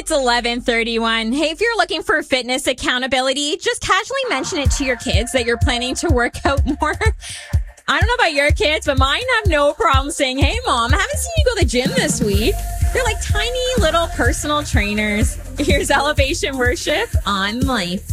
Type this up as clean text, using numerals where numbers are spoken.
It's 11:31. Hey, if you're looking for fitness accountability, just casually mention it to your kids that you're planning to work out more. I don't know about your kids, but mine have no problem saying, "Hey, Mom, I haven't seen you go to the gym this week." They're like tiny little personal trainers. Here's Elevation Worship on Life.